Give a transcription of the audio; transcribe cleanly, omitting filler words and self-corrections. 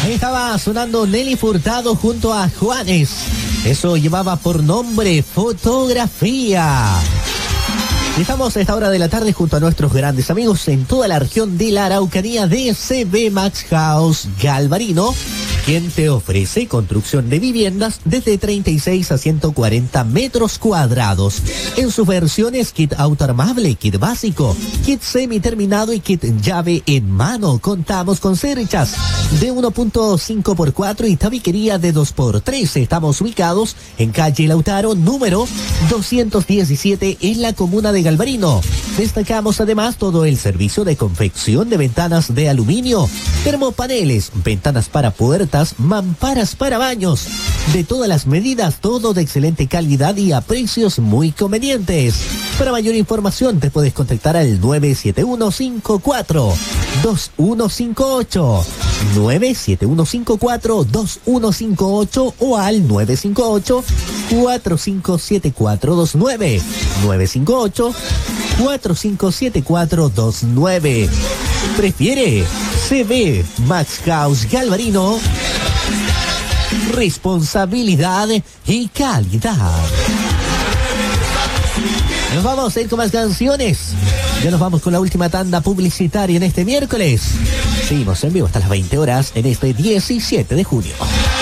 Ahí estaba sonando Nelly Furtado junto a Juanes. Eso llevaba por nombre Fotografía. Estamos a esta hora de la tarde junto a nuestros grandes amigos en toda la región de la Araucanía de CB Max House Galvarino, quien te ofrece construcción de viviendas desde 36 a 140 metros cuadrados. En sus versiones kit autoarmable, kit básico, kit semi-terminado y kit llave en mano. Contamos con cerchas de 1.5x4 y tabiquería de 2x3. Estamos ubicados en calle Lautaro, número 217, en la comuna de Galvarino. Destacamos además todo el servicio de confección de ventanas de aluminio, termopaneles, ventanas para puertas, mamparas para baños, de todas las medidas, todo de excelente calidad y a precios muy convenientes. Para mayor información te puedes contactar al 97154-2158, 97154-2158 o al 958-457429, 958-457429. Prefiere CB Max House Galvarino. Responsabilidad y calidad. Nos vamos a ir con más canciones. Ya nos vamos con la última tanda publicitaria en este miércoles. Seguimos en vivo hasta las 20 horas en este 17 de junio.